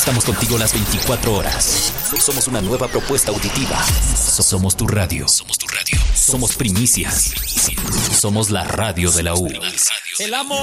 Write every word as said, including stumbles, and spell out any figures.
Estamos contigo las veinticuatro horas. Somos una nueva propuesta auditiva. Somos tu radio. Somos tu radio. Somos primicias. Somos la radio de la U. El amor.